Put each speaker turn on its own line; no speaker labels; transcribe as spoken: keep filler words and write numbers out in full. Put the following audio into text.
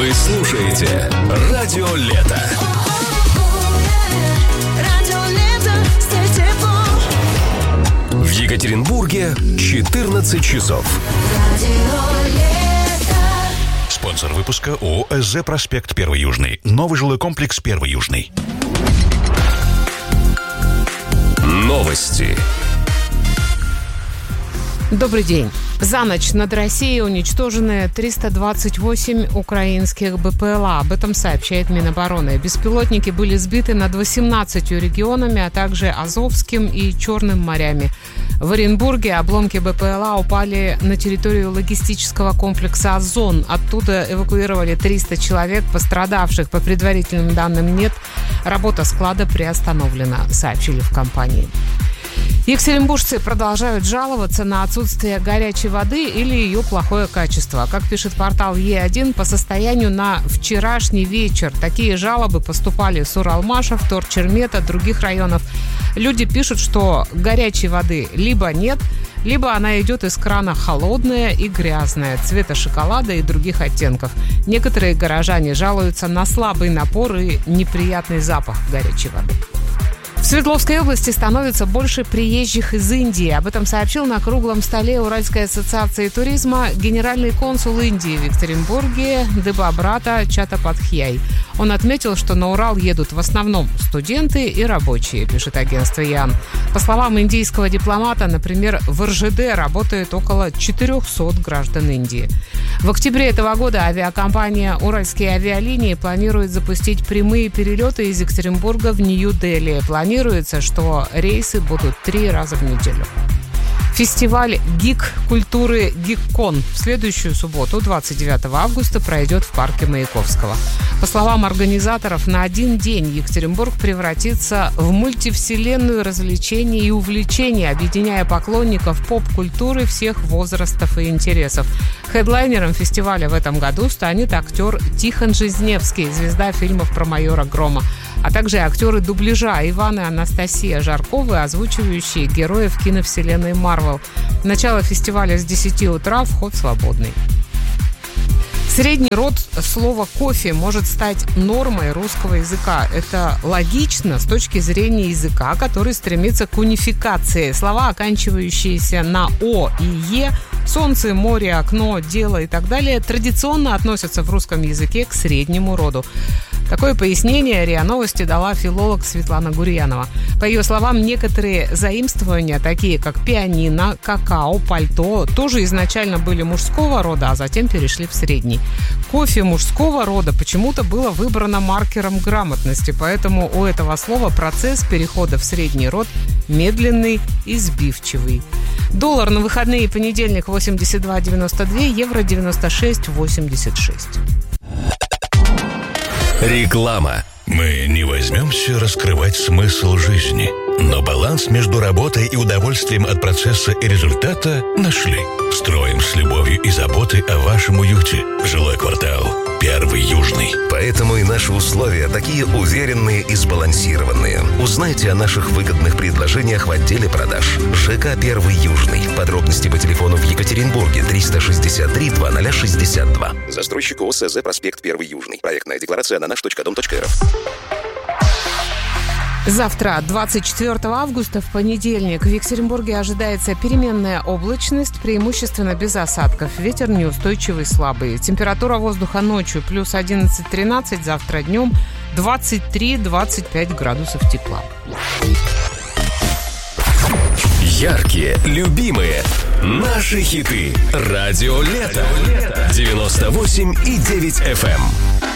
Вы слушаете Радио Лето. В Екатеринбурге четырнадцать часов.
Спонсор выпуска ООО «СЗ Проспект Первый Южный». Новый жилой комплекс Первый Южный.
Новости.
Добрый день. За ночь над Россией уничтожены триста двадцать восемь украинских БПЛА. Об этом сообщает Минобороны. Беспилотники были сбиты над восемнадцатью регионами, а также Азовским и Черным морями. В Оренбурге обломки БПЛА упали на территорию логистического комплекса «Озон». Оттуда эвакуировали триста человек. Пострадавших, по предварительным данным, нет. Работа склада приостановлена, сообщили в компании. Екатеринбуржцы продолжают жаловаться на отсутствие горячей воды или ее плохое качество. Как пишет портал Е один, по состоянию на вчерашний вечер такие жалобы поступали с Уралмаша, Вторчермета, других районов. Люди пишут, что горячей воды либо нет, либо она идет из крана холодная и грязная, цвета шоколада и других оттенков. Некоторые горожане жалуются на слабый напор и неприятный запах горячей воды. В Свердловской области становится больше приезжих из Индии. Об этом сообщил на круглом столе Уральской ассоциации туризма генеральный консул Индии в Екатеринбурге Дебабрата Чаттападхьяй. Он отметил, что на Урал едут в основном студенты и рабочие, пишет агентство ЯН. По словам индийского дипломата, например, в эр жэ дэ работает около четырехсот граждан Индии. В октябре этого года авиакомпания «Уральские авиалинии» планирует запустить прямые перелеты из Екатеринбурга в Нью-Дели. Планируется, что рейсы будут три раза в неделю. Фестиваль гик-культуры «Гиккон» в следующую субботу, двадцать девятого августа, пройдет в парке Маяковского. По словам организаторов, на один день Екатеринбург превратится в мультивселенную развлечений и увлечений, объединяя поклонников поп-культуры всех возрастов и интересов. Хедлайнером фестиваля в этом году станет актер Тихон Жизневский, звезда фильмов про майора Грома, а также актеры дубляжа Иван и Анастасия Жарковы, озвучивающие героев киновселенной Марвел. Начало фестиваля с десяти утра, вход свободный. Средний род слова «кофе» может стать нормой русского языка. Это логично с точки зрения языка, который стремится к унификации. Слова, оканчивающиеся на «о» и «е», солнце, море, окно, дело и так далее, традиционно относятся в русском языке к среднему роду. Такое пояснение РИА Новости дала филолог Светлана Гурьянова. По ее словам, некоторые заимствования, такие как пианино, какао, пальто, тоже изначально были мужского рода, а затем перешли в средний. Кофе мужского рода почему-то было выбрано маркером грамотности, поэтому у этого слова процесс перехода в средний род медленный и сбивчивый. Доллар на выходные понедельник восемьдесят два девяносто два, евро девяносто шесть восемьдесят шесть.
Реклама.
Мы не возьмемся раскрывать смысл жизни, но баланс между работой и удовольствием от процесса и результата нашли. Строим с любовью и заботой о вашем уюте. Жилой квартал Первый Южный.
Поэтому и наши условия такие уверенные и сбалансированные. Узнайте о наших выгодных предложениях в отделе продаж. ЖК Первый Южный. Подробности по телефону в Екатеринбурге триста шестьдесят три двадцать шестьдесят два. Застройщик ООО «СЗ Проспект Первый Южный». Проектная декларация на наш точка дом точка эр эф.
Завтра, двадцать четвёртого августа, в понедельник, в Екатеринбурге ожидается переменная облачность, преимущественно без осадков. Ветер неустойчивый, слабый. Температура воздуха ночью плюс одиннадцать-тринадцать, завтра днем двадцать три - двадцать пять градусов тепла.
Яркие, любимые, наши хиты. Радио Лето. девяносто восемь и девять эф эм.